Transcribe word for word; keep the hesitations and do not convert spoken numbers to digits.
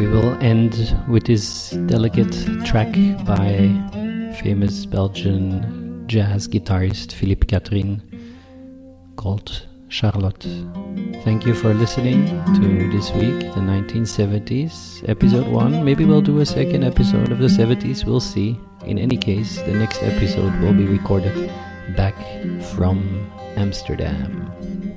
we will end with this delicate track by famous Belgian jazz guitarist Philippe Catherine called Charlotte. Thank you for listening to this week, the nineteen seventies, episode one. Maybe we'll do a second episode of the seventies, we'll see. In any case, the next episode will be recorded back from Amsterdam.